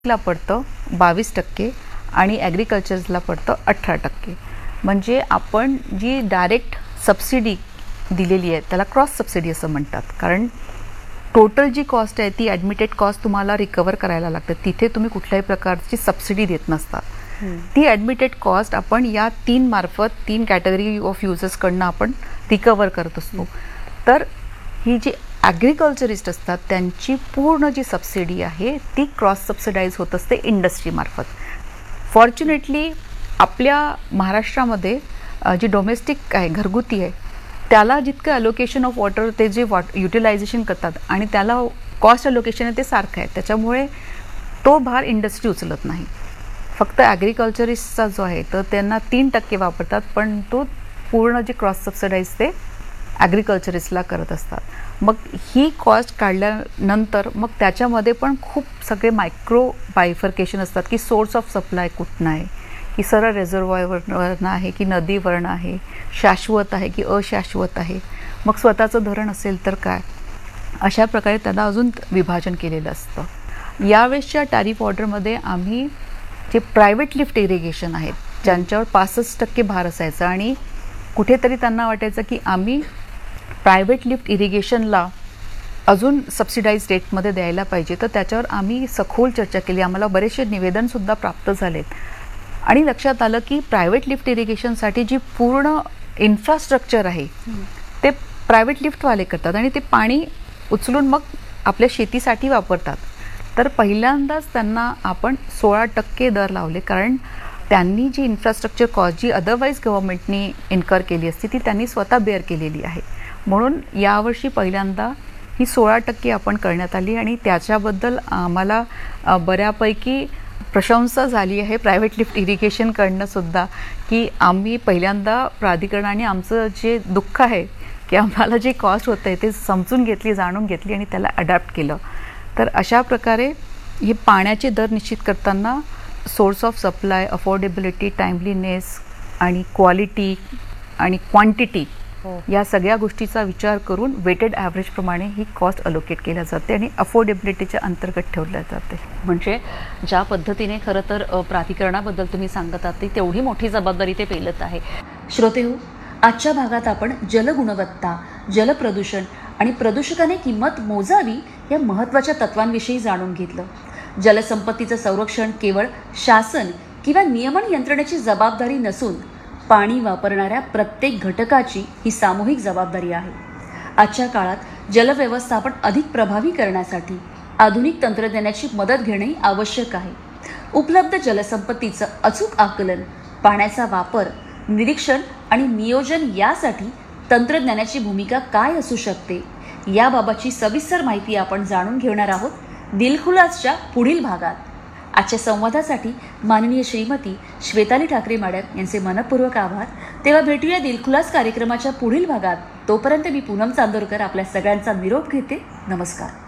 ला पडतं 22% आणि ॲग्रिकल्चरला पडतं 18%. म्हणजे आपण जी डायरेक्ट सबसिडी दिलेली आहे त्याला क्रॉस सबसिडी असं म्हणतात. कारण टोटल जी कॉस्ट आहे ती ॲडमिटेड कॉस्ट तुम्हाला रिकवर करायला लागते. तिथे तुम्ही कुठल्याही प्रकारची सबसिडी देत नसतात. ती ॲडमिटेड कॉस्ट आपण या 3 कॅटेगरी ऑफ युजर्सकडनं आपण रिकवर करत असतो. तर ही जी ॲग्रिकल्चरिस्ट असतात त्यांची पूर्ण जी सबसिडी आहे ती क्रॉस सबसिडाईज होत असते इंडस्ट्रीमार्फत. फॉर्च्युनेटली आपल्या महाराष्ट्रामध्ये जी डोमेस्टिक आहे, घरगुती आहे, त्याला जितकं अलोकेशन ऑफ वॉटर ते जे युटिलायझेशन करतात आणि त्याला कॉस्ट अलोकेशन आहे ते सारखं आहे. त्याच्यामुळे तो भार इंडस्ट्री उचलत नाही. फक्त ॲग्रिकल्चरिस्टचा जो आहे तर त्यांना 3% वापरतात, पण तो पूर्ण जे क्रॉस सबसिडाईज ते ॲग्रिकल्चरिस्टला करत असतात. मग ही कॉस्ट काढल्यानंतर मग त्याच्यामध्ये पण खूप सगळे मायक्रो बायफर्केशन असतात की सोर्स ऑफ सप्लाय कुठनं आहे, की सरळ रिझर्वॉयरवरनं आहे की नदीवरनं आहे, शाश्वत आहे की अशाश्वत आहे, मग स्वतःचं धरण असेल तर काय, अशा प्रकारे त्याला अजून विभाजन केलेलं असतं. यावेळेसच्या टॅरिफ ऑर्डरमध्ये आम्ही जे प्रायव्हेट लिफ्ट इरिगेशन आहेत ज्यांच्यावर 65% भार असायचा आणि कुठेतरी त्यांना वाटायचं की आम्ही प्रायव्हेट लिफ्ट इरिगेशनला अजून सबसिडाईज रेटमध्ये द्यायला पाहिजे, तर त्याच्यावर आम्ही सखोल चर्चा केली. आम्हाला बरेचसे निवेदनसुद्धा प्राप्त झालेत आणि लक्षात आलं की प्रायव्हेट लिफ्ट इरिगेशनसाठी जी पूर्ण इन्फ्रास्ट्रक्चर आहे ते प्रायव्हेट लिफ्टवाले करतात आणि ते पाणी उचलून मग आपल्या शेतीसाठी वापरतात. तर पहिल्यांदाच त्यांना आपण 16% दर लावले, कारण त्यांनी जी इन्फ्रास्ट्रक्चर कॉस्ट जी अदरवाईज गव्हर्नमेंटनी इन्कर केली असती ती त्यांनी स्वतः बेअर केलेली आहे. म्हणून यावर्षी पहिल्यांदा ही 16% आपण करण्यात आली आणि त्याच्याबद्दल आम्हाला बऱ्यापैकी प्रशंसा झाली आहे प्रायव्हेट लिफ्ट इरिगेशनकडनं सुद्धा, की आम्ही पहिल्यांदा प्राधिकरणाने आमचं जे दुःख आहे की आम्हाला जी कॉस्ट होत आहे ते समजून घेतली, जाणून घेतली आणि त्याला अडॅप्ट केलं. तर अशा प्रकारे हे पाण्याचे दर निश्चित करताना source of supply, affordability, timeliness आणि क्वालिटी आणि क्वांटिटी या सगळ्या गोष्टीचा विचार करून वेटेड ॲव्हरेजप्रमाणे ही कॉस्ट अलोकेट केल्या जाते आणि अफोर्डेबिलिटीच्या अंतर्गत ठेवल्या जाते. म्हणजे ज्या पद्धतीने खरं तर प्राधिकरणाबद्दल तुम्ही सांगत आहात ती तेवढी मोठी जबाबदारी ते पेलत आहे. श्रोतेहो, आजच्या भागात आपण जलगुणवत्ता, जलप्रदूषण आणि प्रदूषकाने किंमत मोजावी या महत्त्वाच्या तत्वांविषयी जाणून घेतलं. जलसंपत्तीचं संरक्षण केवळ शासन किंवा नियमन यंत्रणेची जबाबदारी नसून पाणी वापरणाऱ्या प्रत्येक घटकाची ही सामूहिक जबाबदारी आहे. आजच्या काळात जलव्यवस्थापन अधिक प्रभावी करण्यासाठी आधुनिक तंत्रज्ञानाची मदत घेणे आवश्यक आहे. उपलब्ध जलसंपत्तीचं अचूक आकलन, पाण्याचा वापर, निरीक्षण आणि नियोजन यासाठी तंत्रज्ञानाची भूमिका काय असू शकते याबाबतची सविस्तर माहिती आपण जाणून घेणार आहोत दिलखुलासच्या पुढील भागात. आजच्या संवादासाठी माननीय श्रीमती श्वेताली ठाकरे मॅडम यांचे मनपूर्वक आभार. तेव्हा भेटूया दिलखुलास कार्यक्रमाच्या पुढील भागात. तोपर्यंत मी पूनम चांदोरकर आपल्या सगळ्यांचा निरोप घेते. नमस्कार.